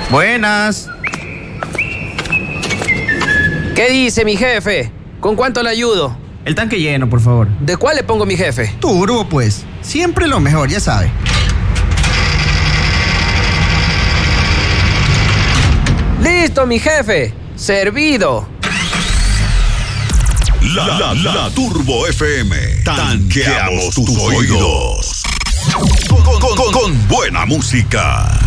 Buenas. ¿Qué dice mi jefe? ¿Con cuánto le ayudo? El tanque lleno, por favor. ¿De cuál le pongo mi jefe? Turbo, pues. Siempre lo mejor, ya sabe. ¡Listo, mi jefe! ¡Servido! La Turbo FM. Tanqueamos tus oídos. Con buena música.